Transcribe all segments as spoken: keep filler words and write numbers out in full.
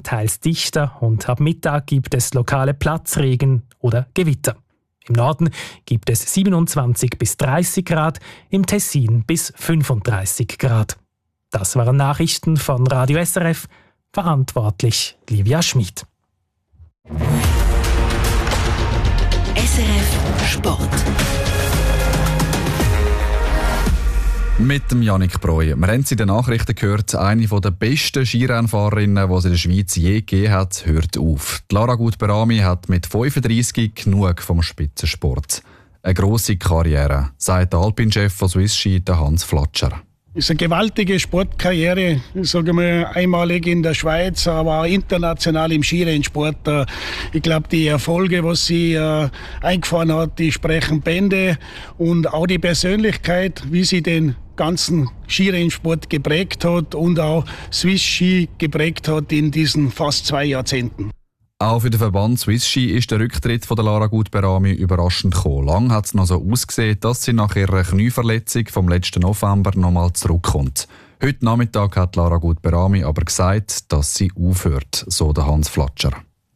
teils dichter und ab Mittag gibt es lokale Platzregen oder Gewitter. Im Norden gibt es siebenundzwanzig bis dreißig Grad, im Tessin bis fünfunddreißig Grad. Das waren Nachrichten von Radio S R F, verantwortlich Livia Schmid. S R F Sport. Mit dem Yannick Breu. Wir haben es in den Nachrichten gehört, eine der besten Skirennfahrerinnen, die es in der Schweiz je gegeben hat, hört auf. Die Lara Gut-Berami hat mit fünfunddreissig genug vom Spitzensport. Eine grosse Karriere, sagt der Alpin-Chef von Swiss Ski, Hans Flatscher. Es ist eine gewaltige Sportkarriere, sagen wir, einmalig in der Schweiz, aber auch international im Skirennsport. Ich glaube, die Erfolge, was sie äh, eingefahren hat, die sprechen Bände, und auch die Persönlichkeit, wie sie den ganzen Skirennsport geprägt hat und auch Swiss Ski geprägt hat in diesen fast zwei Jahrzehnten. Auch für den Verband Swiss Ski ist der Rücktritt von der Lara Gut-Berami überraschend gekommen. Lang hat es noch so ausgesehen, dass sie nach ihrer Knieverletzung vom letzten November nochmal zurückkommt. Heute Nachmittag hat Lara Gut-Berami aber gesagt, dass sie aufhört, so der Hans Flatscher.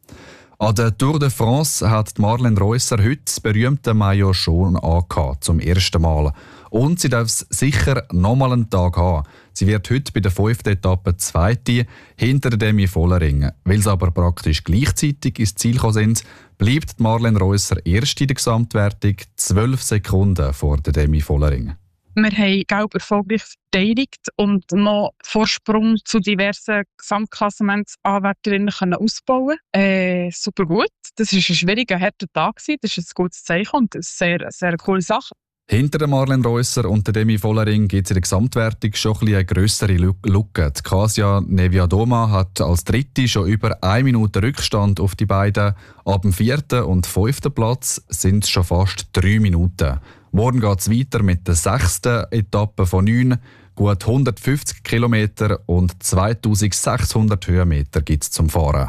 An der Tour de France hat Marlene Reusser heute das berühmte Maillot schon angehabt, zum ersten Mal. Und sie darf es sicher nochmal einen Tag haben. Sie wird heute bei der fünften Etappe Zweite hinter der Demi Vollering. Weil sie aber praktisch gleichzeitig ins Ziel gekommen sind, bleibt Marlene Reusser erst in der Gesamtwertung zwölf Sekunden vor der Demi Vollering. Wir haben Gelb erfolgreich verteidigt und noch Vorsprung zu diversen Gesamtklassementsanwärterinnen können ausbauen. Äh, super gut. Das war ein schwieriger, harter Tag. Das ist ein gutes Zeichen und eine sehr, sehr coole Sache. Hinter der Marlene Reusser und der Demi Vollering gibt es in der Gesamtwertung schon ein eine grössere Lücke. Die Kasia Neviadoma hat als Dritte schon über eine Minute Rückstand auf die beiden. Ab dem vierten und fünften Platz sind es schon fast drei Minuten. Morgen geht es weiter mit der sechsten Etappe von neun. Gut hundertfünfzig Kilometer und zweitausendsechshundert Höhenmeter gibt es zum Fahren.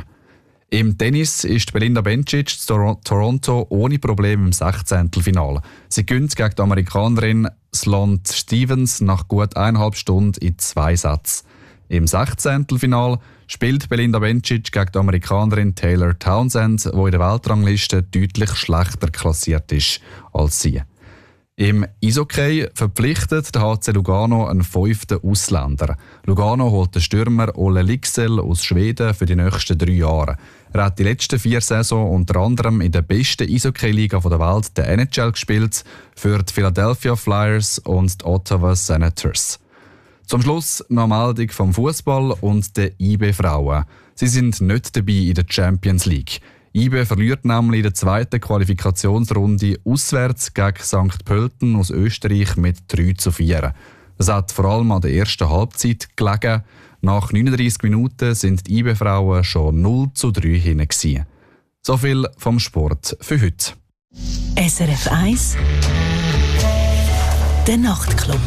Im Tennis ist Belinda Bencic zu Toronto ohne Probleme im Sechzehntelfinale. Sie gewinnt gegen die Amerikanerin Sloane Stevens nach gut eineinhalb Stunden in zwei Sätzen. Im Sechzehntelfinale spielt Belinda Bencic gegen die Amerikanerin Taylor Townsend, die in der Weltrangliste deutlich schlechter klassiert ist als sie. Im Eishockey verpflichtet der H C Lugano einen fünften Ausländer. Lugano holt den Stürmer Olle Lixell aus Schweden für die nächsten drei Jahre. Er hat die letzten vier Saisons unter anderem in der besten Eishockey-Liga der Welt, der N H L, gespielt, für die Philadelphia Flyers und die Ottawa Senators. Zum Schluss noch eine Meldung vom Fußball und der I B-Frauen. Sie sind nicht dabei in der Champions League. I B verliert nämlich in der zweiten Qualifikationsrunde auswärts gegen Sankt Pölten aus Österreich mit drei zu vier. Das hat vor allem an der ersten Halbzeit gelegen. Nach neununddreissig Minuten sind die I B-Frauen schon null zu drei hinten. So viel vom Sport für heute. S R F eins Der Nachtclub.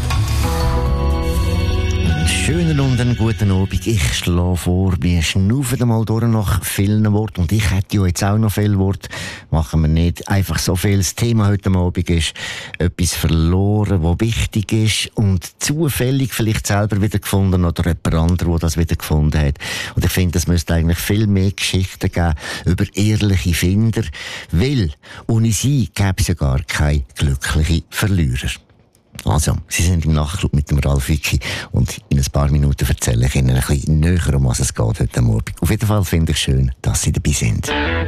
Schönen und einen guten Abend. Ich schlage vor, wir schnaufen einmal durch nach vielen Worten. Und ich hätte ja jetzt auch noch viele Worte. Machen wir nicht einfach so viel. Das Thema heute Abend ist etwas verloren, was wichtig ist und zufällig vielleicht selber wieder gefunden oder jemand anderes, der das wieder gefunden hat. Und ich finde, es müsste eigentlich viel mehr Geschichten geben über ehrliche Finder, weil ohne sie gäbe es ja gar keine glücklichen Verlierer. Also, Sie sind im Nachtclub mit dem Ralf Wicki und in ein paar Minuten erzähle ich Ihnen ein bisschen näher, um was es geht heute Morgen. Auf jeden Fall finde ich schön, dass Sie dabei sind.